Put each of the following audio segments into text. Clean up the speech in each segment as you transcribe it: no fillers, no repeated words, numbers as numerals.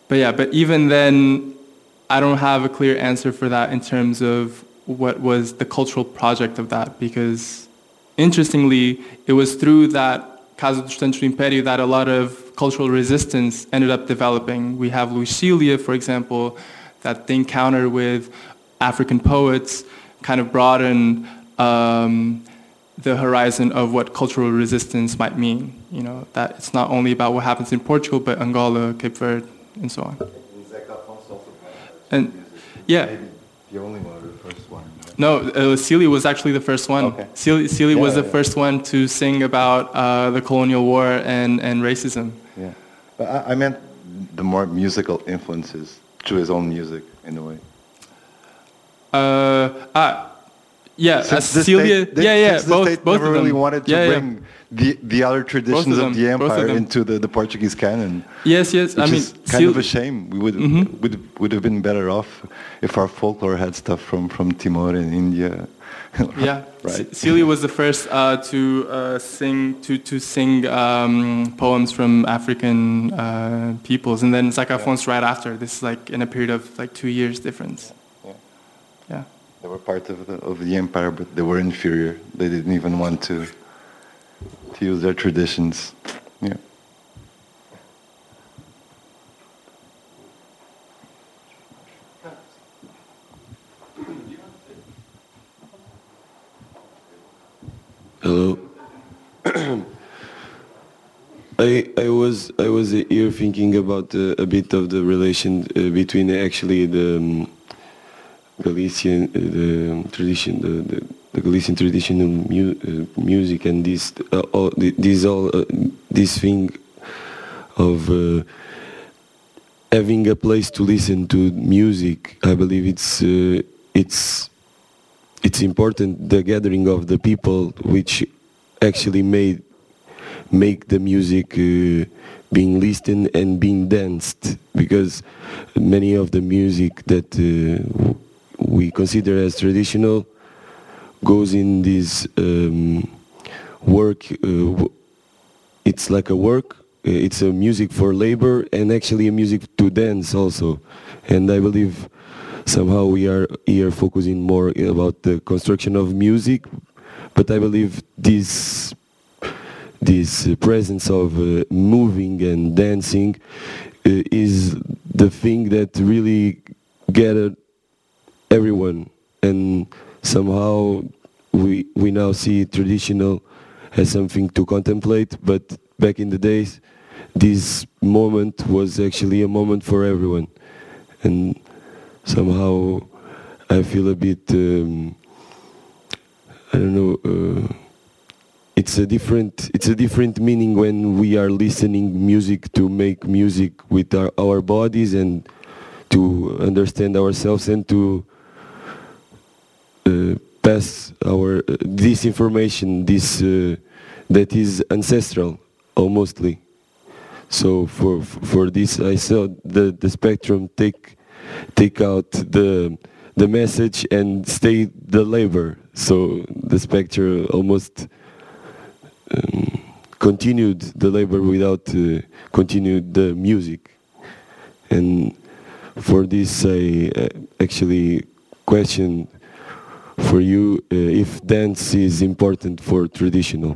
but even then, I don't have a clear answer for that in terms of what was the cultural project of that, because interestingly, it was through that Casa do Estranho Império that a lot of cultural resistance ended up developing. We have Lucilia, for example, that the encounter with African poets kind of broadened the horizon of what cultural resistance might mean. You know, that it's not only about what happens in Portugal, but Angola, Cape Verde, and so on. And yeah. Maybe the only one or the first one. No, Celia was actually the first one. Okay. Celia was the first one to sing about the colonial war and racism. Yeah. But I meant the more musical influences to his own music, in a way. Yeah, Since Celia. Since the both state of never them. really wanted to bring the other traditions of the empire into the Portuguese canon. Yes. Which I mean, is kind of a shame. We would have been better off if our folklore had stuff from Timor and India. Yeah, right. Celia was the first to sing poems from African peoples, and then Zeca Afonso right after. This is like in a period of like 2 years difference. Yeah. They were part of the empire, but they were inferior. They didn't even want to use their traditions. Yeah. Hello. I was here thinking about a bit of the relation between actually the Galician the tradition the Galician traditional music and this thing of having a place to listen to music. I believe it's important, the gathering of the people which actually make the music being listened and being danced, because many of the music that we consider as traditional goes in this work. It's like a work. It's a music for labor and actually a music to dance also. And I believe somehow we are here focusing more about the construction of music, but I believe this presence of moving and dancing is the thing that really gathered everyone, and somehow we now see traditional as something to contemplate, but back in the days this moment was actually a moment for everyone, and somehow I feel a bit I don't know, it's a different meaning when we are listening music to make music with our bodies and to understand ourselves and to pass our this information, that is ancestral almostly. So for this I saw the spectrum take out the message and stay the labor. So the spectrum almost continued the labor without continued the music. And for this I actually question for you if dance is important for traditional.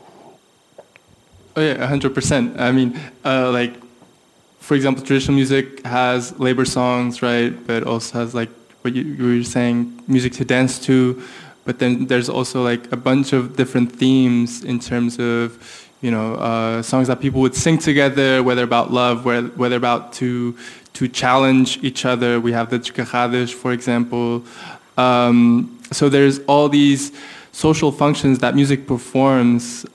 Oh yeah, 100%. I mean, like, for example, traditional music has labor songs, right? But also has like what you were saying, music to dance to. But then there's also like a bunch of different themes in terms of, you know, songs that people would sing together, whether about love, whether about to challenge each other. We have the Desgarradas, for example. So there's all these social functions that music performs.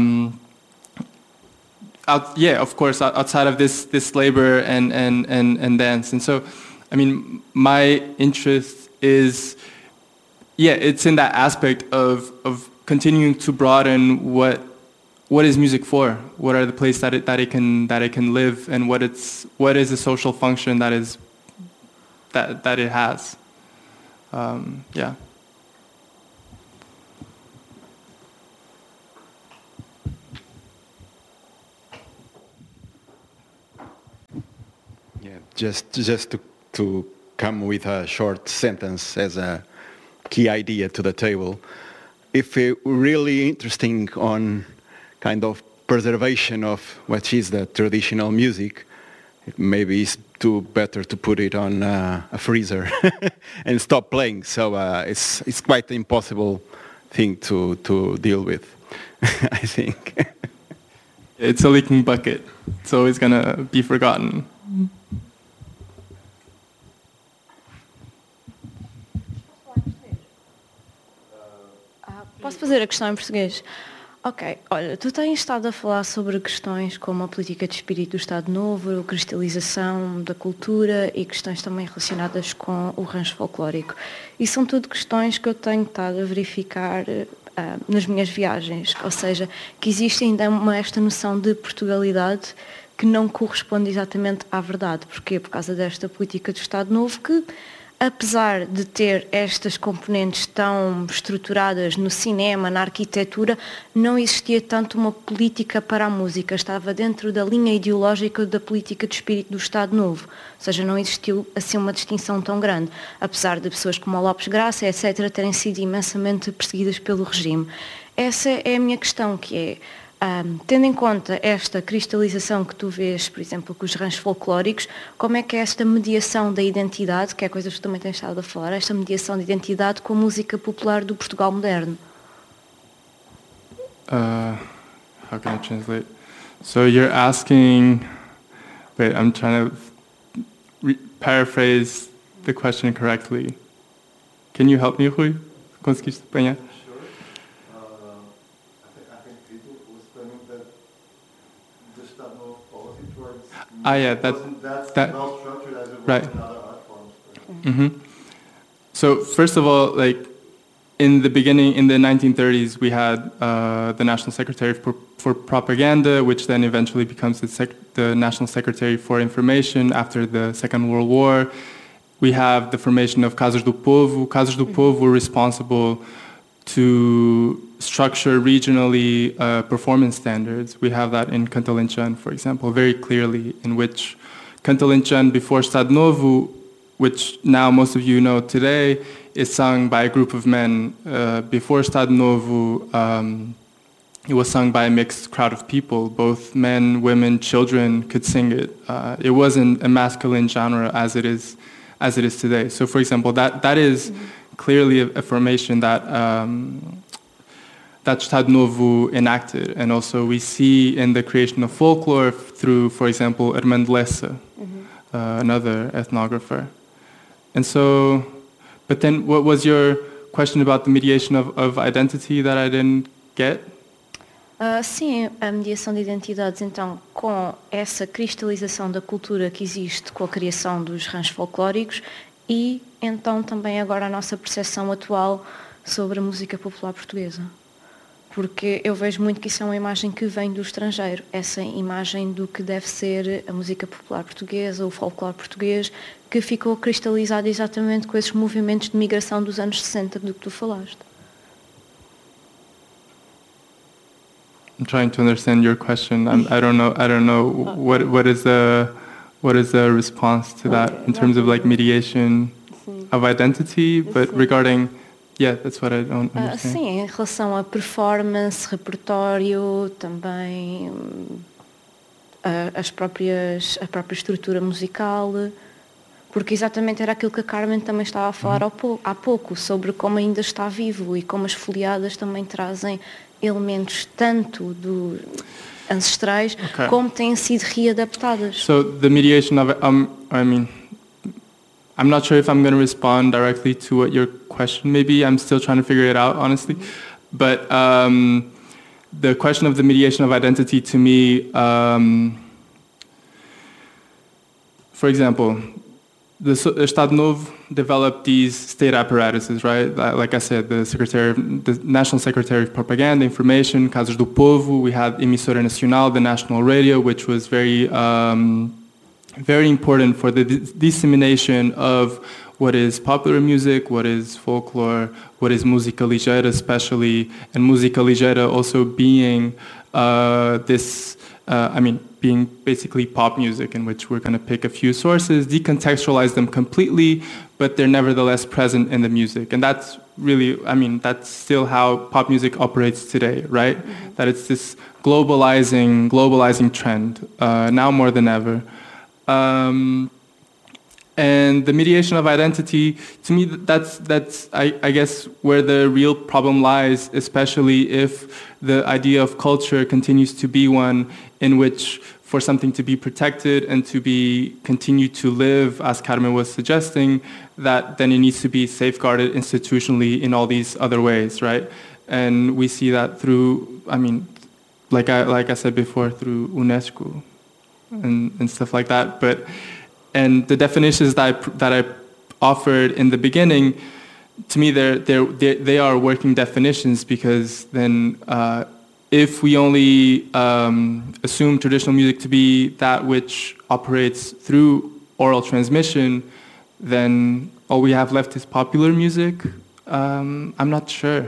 Of course, outside of this labor and dance. And so, I mean, my interest is, it's in that aspect of continuing to broaden what is music for? What are the places that it can live, and what is the social function that it has? Yeah. Yeah, just to come with a short sentence as a key idea to the table. If we're really interesting on kind of preservation of what is the traditional music, maybe it's better to put it on a freezer and stop playing. So it's quite an impossible thing to deal with, I think. It's a leaking bucket. It's always gonna be forgotten. Posso fazer a questão em português? Ok, olha, tu tens estado a falar sobre questões como a política de espírito do Estado Novo, a cristalização da cultura e questões também relacionadas com o rancho folclórico. E são tudo questões que eu tenho estado a verificar nas minhas viagens, ou seja, que existe ainda esta noção de Portugalidade que não corresponde exatamente à verdade. Porquê? Por causa desta política do Estado Novo que, apesar de ter estas componentes tão estruturadas no cinema, na arquitetura, não existia tanto uma política para a música, estava dentro da linha ideológica da política de espírito do Estado Novo, ou seja, não existiu assim uma distinção tão grande, apesar de pessoas como o Lopes Graça, etc., terem sido imensamente perseguidas pelo regime. Essa é a minha questão, que é, tendo em conta esta cristalização que tu vês, por exemplo, com os ranchos folclóricos, como é que é esta mediação da identidade, que é coisa que tu também tens estado a falar, esta mediação de identidade com a música popular do Portugal moderno? How can I translate? So you're asking, wait, I'm trying to paraphrase the question correctly. Can you help me, Rui? Conseguiste apanhar? Yeah, that well structured as it was right. in other art forms. Mm-hmm. So first of all, like in the beginning, in the 1930s, we had the National Secretary for Propaganda, which then eventually becomes the National Secretary for Information after the Second World War. We have the formation of Casas do Povo. Casas do Povo were responsible to structure regionally performance standards. We have that in Cantalinchã, for example, very clearly, in which Cantalinchã, before Estado Novo, which now most of you know today, is sung by a group of men. Before Estado Novo, it was sung by a mixed crowd of people. Both men, women, children could sing it. It wasn't a masculine genre as it is today. So, for example, that is clearly a formation that Estado Novo enacted. And also we see in the creation of folklore through, for example, Armando Lessa, another ethnographer. And so, but then what was your question about the mediation of identity that I didn't get? Sim, a mediação de identidades, então, com essa cristalização da cultura que existe com a criação dos ranchos folclóricos e, então, também agora a nossa percepção atual sobre a música popular portuguesa. Porque eu vejo muito que isso é uma imagem que vem do estrangeiro, essa imagem do que deve ser a música popular portuguesa, o folclore português, que ficou cristalizado exatamente com esses movimentos de migração dos anos 60 do que tu falaste. I'm trying to understand your question. I don't know what is the response to that in terms of like mediation of identity, but regarding, yeah, that's what I don't understand. Sim, em relação a performance, repertório, também a própria estrutura musical, porque exatamente era aquilo que a Carmen também estava a falar há pouco, sobre como ainda está vivo e como as folheadas também trazem elementos tanto ancestrais como têm sido readaptadas. So the mediation of I mean, I'm not sure if I'm going to respond directly to what your question may be. I'm still trying to figure it out, honestly. But the question of the mediation of identity to me, for example, the Estado Novo developed these state apparatuses, right? Like I said, the National Secretary of Propaganda, Information, Casas do Povo. We had Emissora Nacional, the national radio, which was very important for the dissemination of what is popular music, what is folklore, what is música ligeira especially, and música ligeira also being being basically pop music, in which we're going to pick a few sources, decontextualize them completely, but they're nevertheless present in the music. And that's really, I mean, that's still how pop music operates today, right? Mm-hmm. That it's this globalizing trend, now more than ever. And the mediation of identity, to me, that's I guess, where the real problem lies, especially if the idea of culture continues to be one in which, for something to be protected and to be continued to live, as Carmen was suggesting, that then it needs to be safeguarded institutionally in all these other ways, right? And we see that through, I mean, like I said before, through UNESCO and stuff like that. And the definitions that I offered in the beginning, to me, they are working definitions, because then if we only assume traditional music to be that which operates through oral transmission, then all we have left is popular music. I'm not sure.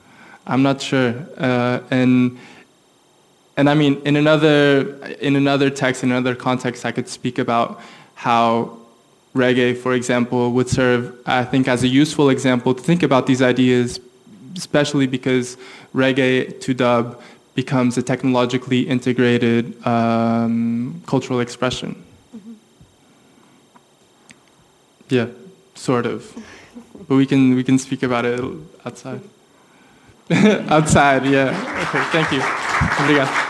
And I mean, in another text, in another context, I could speak about how reggae, for example, would serve, I think, as a useful example to think about these ideas, especially because reggae to dub becomes a technologically integrated cultural expression. Mm-hmm. Yeah, sort of. But we can speak about it outside. Outside, yeah. Okay, thank you. Obrigado.